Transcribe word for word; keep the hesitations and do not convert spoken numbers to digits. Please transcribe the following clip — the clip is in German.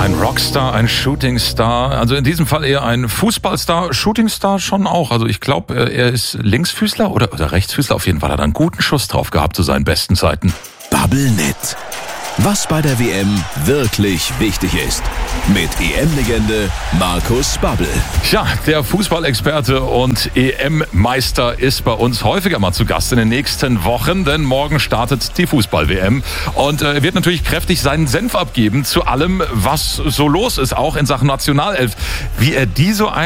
Ein Rockstar, ein Shootingstar, also in diesem Fall eher ein Fußballstar, Shootingstar schon auch. Also ich glaube, er ist Linksfüßler oder, oder Rechtsfüßler. Auf jeden Fall hat er einen guten Schuss drauf gehabt zu seinen besten Zeiten. Bubblenet. Was bei der W M wirklich wichtig ist. Mit E M-Legende Markus Babbel. Tja, der Fußballexperte und E M-Meister ist bei uns häufiger mal zu Gast in den nächsten Wochen, denn morgen startet die Fußball-W M und er äh, wird natürlich kräftig seinen Senf abgeben zu allem, was so los ist, auch in Sachen Nationalelf. Wie er die so ein